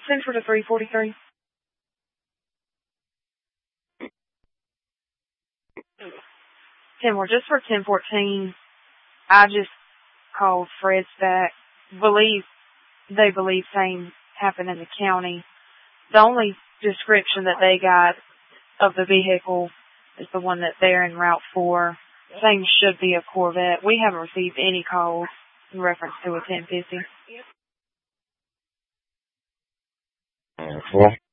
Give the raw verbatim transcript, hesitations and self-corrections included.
Central to three forty-three. Tim, we're just for ten fourteen. I just called Fred's back. Believe, they believe same happened in the county. The only description that they got of the vehicle is the one that they're en route for. Same should be a Corvette. We haven't received any calls in reference to a ten fifty. Well,